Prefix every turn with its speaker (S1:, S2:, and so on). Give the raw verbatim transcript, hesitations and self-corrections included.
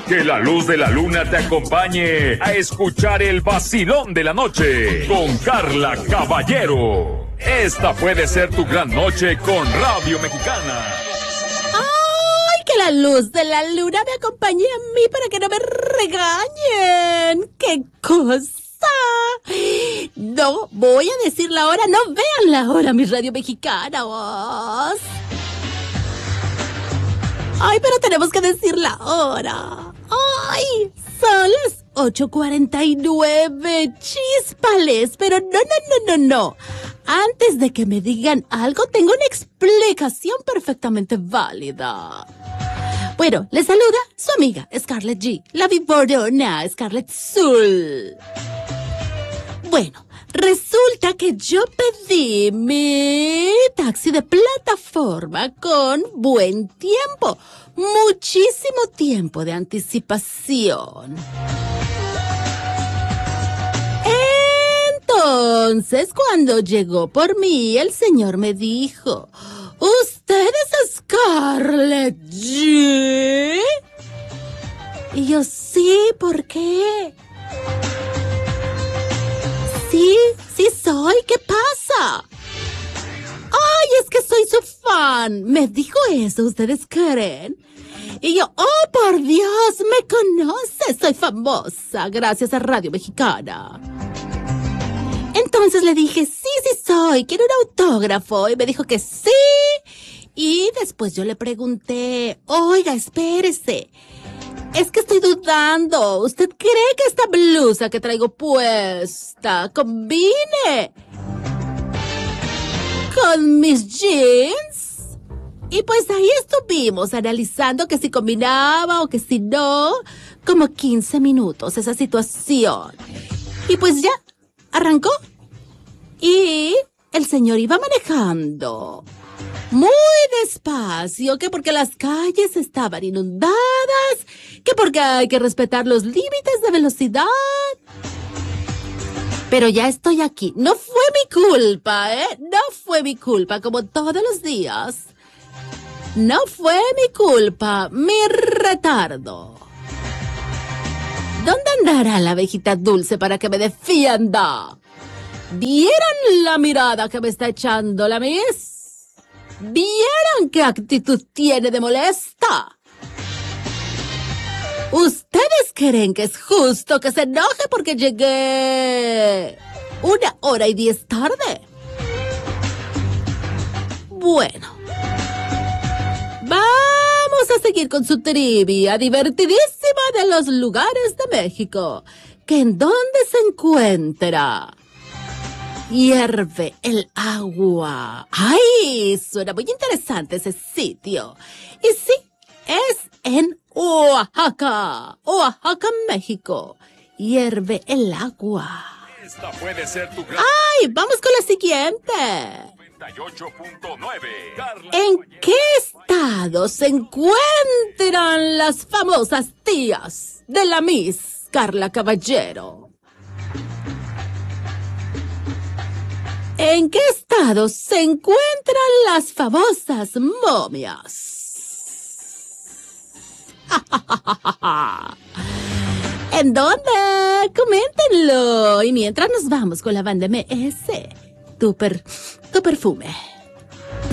S1: Que la luz de la luna te acompañe a escuchar el vacilón de la noche con Carla Caballero. Esta puede ser tu gran noche con Radio Mexicana.
S2: ¡Ay, que la luz de la luna me acompañe a mí para que no me regañen! ¡Qué cosa! No voy a decir la hora, no vean la hora, mis Radio Mexicanos. Ay, pero tenemos que decir la hora. Ay, son las ocho cuarenta y nueve, chíspales, pero no, no, no, no, no. Antes de que me digan algo, tengo una explicación perfectamente válida. Bueno, les saluda su amiga Scarlett G, la viborona Scarlett Sul. Bueno, resulta que yo pedí mi taxi de plataforma con buen tiempo, muchísimo tiempo de anticipación. Entonces, cuando llegó por mí, el señor me dijo: ¿usted es Scarlett G? Y yo, sí, ¿por qué? Sí, sí soy, ¿qué pasa? Ay, es que soy su fan. Me dijo eso, ¿ustedes creen? Y yo, oh, por Dios, me conoce, soy famosa, gracias a Radio Mexicana. Entonces le dije, sí, sí soy, quiero un autógrafo. Y me dijo que sí. Y después yo le pregunté, oiga, espérese, es que estoy dudando. ¿Usted cree que esta blusa que traigo puesta combine con mis jeans? Y pues ahí estuvimos analizando que si combinaba o que si no, como quince minutos esa situación. Y pues ya, arrancó. Y el señor iba manejando muy despacio, que porque las calles estaban inundadas, que porque hay que respetar los límites de velocidad. Pero ya estoy aquí. No fue mi culpa, ¿eh? No fue mi culpa, como todos los días. No fue mi culpa, mi retardo. ¿Dónde andará la abejita dulce para que me defienda? ¿Vieron la mirada que me está echando la Miss? ¿Vieron qué actitud tiene de molesta? ¿Ustedes creen que es justo que se enoje porque llegué una hora y diez tarde? Bueno, vamos a seguir con su trivia divertidísima de los lugares de México. ¿Que en dónde se encuentra? Hierve el agua. ¡Ay! Suena muy interesante ese sitio. Y sí, es en Oaxaca. Oaxaca, México. Hierve el agua.
S1: Esta puede ser tu gran...
S2: ¡Ay! Vamos con la siguiente.
S1: noventa y ocho punto nueve.
S2: ¿En qué estado se encuentran las famosas tías de la Miss Carla Caballero? ¿En qué estado se encuentran las famosas momias? ¿En dónde? Coméntenlo. Y mientras nos vamos con la banda M S, tu, per, tu perfume.